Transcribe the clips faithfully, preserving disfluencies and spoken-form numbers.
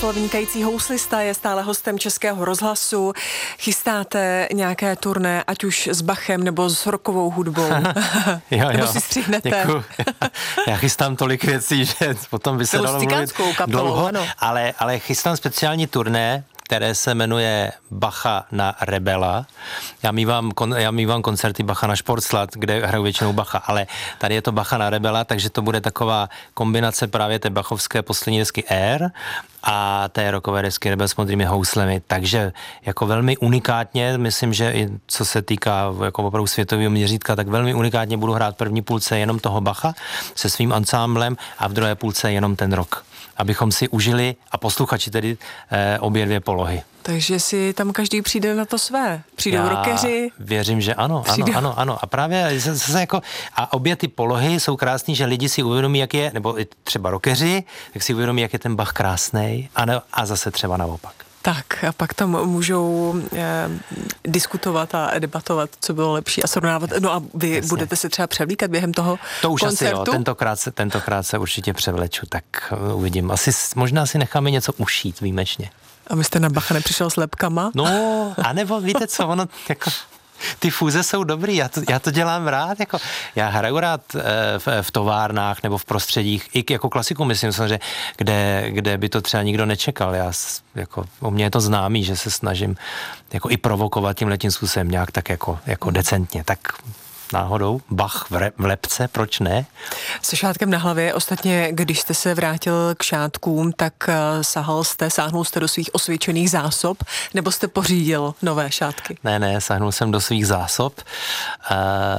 Vynikající houslista je stále hostem Českého rozhlasu. Chystáte nějaké turné, ať už s Bachem nebo s rockovou hudbou? jo, nebo jo. si stříhnete? Děkuju. Já chystám tolik věcí, že potom by se nebo dalo mluvit dlouho, ano. ale, ale chystám speciální turné, které se jmenuje Bacha na Rebela. Já mívám, kon, já mívám koncerty Bacha na Športslad, kde hraju většinou Bacha, ale tady je to Bacha na Rebela, takže to bude taková kombinace právě té bachovské poslední desky Air a té rockové desky Rebel s modrými houslemi, takže jako velmi unikátně, myslím, že i co se týká jako opravdu světového měřítka, tak velmi unikátně budu hrát první půlce jenom toho Bacha se svým ansámblem a v druhé půlce jenom ten rock, abychom si užili a posluchači tedy eh, obě dvě polohy. Takže si tam každý přijde na to své. Přijdou Já rockeři. Věřím, že ano, ano, Přijdou. ano, ano. A právě zase jako, a obě ty polohy jsou krásný, že lidi si uvědomí, jak je, nebo i třeba rockeři, tak si uvědomí, jak je ten Bach krásnej, a, ne, a zase třeba naopak. Tak a pak tam můžou eh, diskutovat a debatovat, co bylo lepší a srovnávat. No a vy Jasně. budete se třeba převlíkat během toho To už koncertu? asi jo, tentokrát se, tentokrát se určitě převleču, tak uvidím. Asi možná si necháme něco ušít výjimečně. A vy jste na Bacha nepřišel s lepkama? No, anebo víte co, ono jako... Ty fúze jsou dobrý, já to, já to dělám rád, jako já hraju rád e, v, v továrnách nebo v prostředích, i jako klasiku myslím samozřejmě, kde, kde by to třeba nikdo nečekal, já jako, u mě je to známý, že se snažím jako i provokovat tímhletím způsobem nějak tak jako, jako decentně, tak náhodou, Bach v, re, v lepce, proč ne? Se šátkem na hlavě, ostatně, když jste se vrátil k šátkům, tak sahal jste, sáhnul jste do svých osvědčených zásob, nebo jste pořídil nové šátky? Ne, ne, sáhnul jsem do svých zásob. E,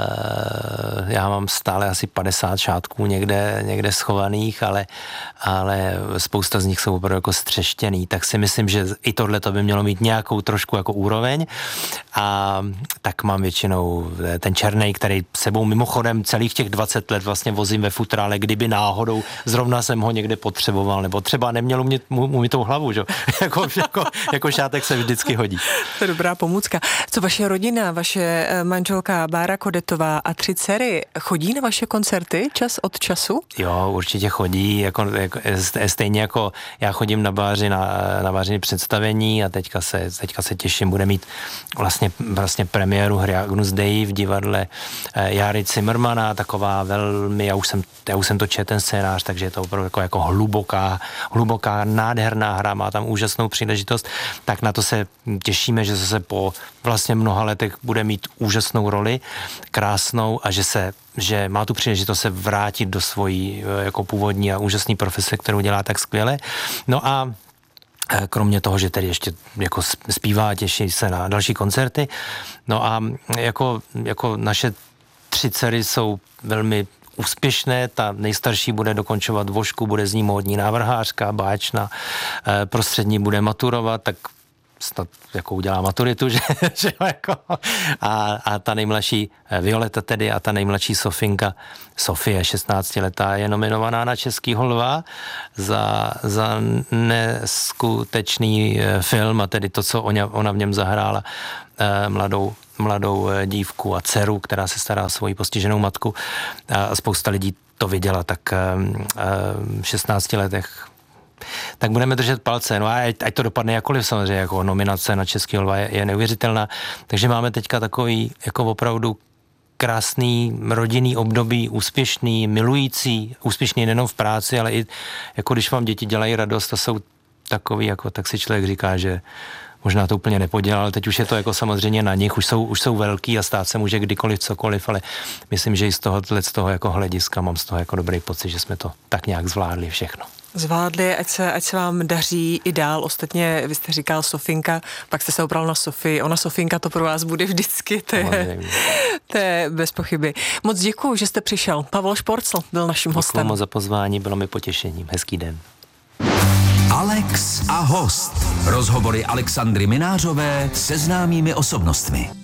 já mám stále asi padesát šátků někde, někde schovaných, ale, ale spousta z nich jsou opravdu jako střeštěný, tak si myslím, že i tohle to by mělo mít nějakou trošku jako úroveň a tak mám většinou ten černej, který sebou mimochodem celých těch dvacet let vlastně vozím ve futrále, kdyby náhodou zrovna jsem ho někde potřeboval, nebo třeba neměl umět, umytou hlavu, že? jako, jako, jako šátek se vždycky hodí. To je dobrá pomůcka. Co vaše rodina, vaše manželka Bára Kodetová a tři dcery chodí na vaše koncerty čas od času? Jo, určitě chodí, jako, jako, stejně jako já chodím na Báři na, na Bářiny představení a teďka se, teďka se těším, bude mít vlastně, vlastně premiéru hry Agnus Dei v divadle Járy Cimrmana, taková velmi, já už jsem, já už jsem to četl ten scénář, takže je to opravdu jako, jako hluboká, hluboká, nádherná hra, má tam úžasnou příležitost, tak na to se těšíme, že zase po vlastně mnoha letech bude mít úžasnou roli, krásnou a že se, že má tu příležitost se vrátit do svojí jako původní a úžasný profese, kterou dělá tak skvěle. No a kromě toho, že tedy ještě jako zpívá a těší se na další koncerty. No a jako, jako naše tři dcery jsou velmi úspěšné, ta nejstarší bude dokončovat vošku, bude z ní módní návrhářka, báječná, prostřední bude maturovat, tak snad jako udělá maturitu, že, že jako a, a ta nejmladší Violeta tedy a ta nejmladší Sofinka, Sofie, šestnáctiletá, je nominovaná na Českýho lva za, za neskutečný film a tedy to, co ona, ona v něm zahrála, eh, mladou, mladou dívku a dceru, která se stará o svoji postiženou matku a spousta lidí to viděla, tak eh, v šestnácti letech. Tak budeme držet palce, no a ať, ať to dopadne jakkoliv, samozřejmě, jako nominace na Český lva je, je neuvěřitelná, takže máme teďka takový jako opravdu krásný rodinný období, úspěšný, milující, úspěšný nejenom v práci, ale i jako když vám děti dělají radost a jsou takový, jako tak si člověk říká, že možná to úplně nepodělal, teď už je to jako samozřejmě na nich, už jsou, už jsou velký a stát se může kdykoliv cokoliv, ale myslím, že i z tohohle, z toho jako hlediska mám z toho jako dobrý pocit, že jsme to tak nějak zvládli všechno. Zvládli, ať se, ať se vám daří i dál. Ostatně, vy jste říkal Sofinka, pak jste se opral na Sofii. Ona Sofinka to pro vás bude vždycky, to je, to je bez pochyby. Moc děkuju, že jste přišel. Pavel Šporcl byl naším hostem. Děkuju moc za pozvání, bylo mi potěšením. Hezký den. Alex a host. Rozhovory Alexandry Minářové se známými osobnostmi.